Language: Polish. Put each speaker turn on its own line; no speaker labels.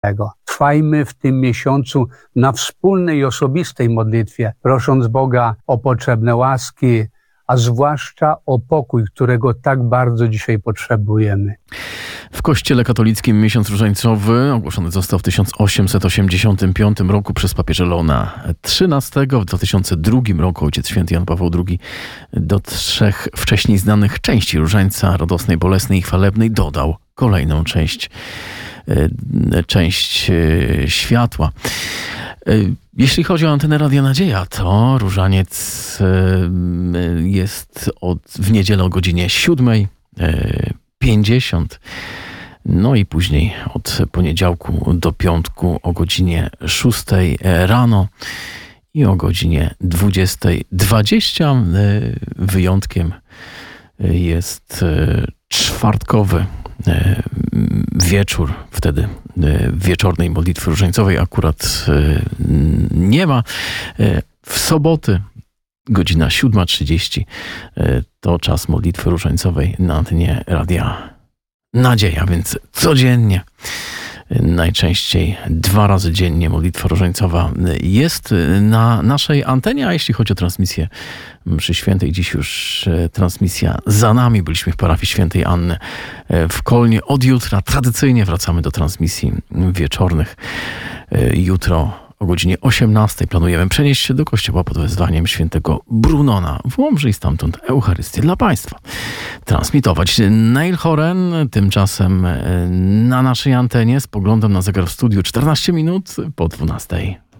Trwajmy w tym miesiącu na wspólnej i osobistej modlitwie, prosząc Boga o potrzebne łaski, a zwłaszcza o pokój, którego tak bardzo dzisiaj potrzebujemy.
W Kościele katolickim miesiąc różańcowy ogłoszony został w 1885 roku przez papieża Leona XIII. W 2002 roku Ojciec Święty Jan Paweł II do 3 wcześniej znanych części różańca, radosnej, bolesnej i chwalebnej, dodał kolejną część światła. Jeśli chodzi o antenę Radia Nadzieja, to różaniec jest w niedzielę o godzinie 7:50. No i później od poniedziałku do piątku o godzinie 6 rano i o godzinie 20:20. Wyjątkiem jest czwartkowy wieczór, wtedy wieczornej modlitwy różańcowej akurat nie ma. W soboty godzina 7:30 to czas modlitwy różańcowej na antenie Radia Nadzieja, więc codziennie, najczęściej 2 razy dziennie modlitwa różańcowa jest na naszej antenie, a jeśli chodzi o transmisję mszy świętej, dziś już transmisja za nami. Byliśmy w parafii świętej Anny w Kolnie. Od jutra tradycyjnie wracamy do transmisji wieczornych. Jutro o godzinie 18 planujemy przenieść się do kościoła pod wezwaniem świętego Brunona w Łomży i stamtąd Eucharystię dla Państwa transmitować. Neil Horan tymczasem na naszej antenie z poglądem na zegar w studiu 14 minut po 12.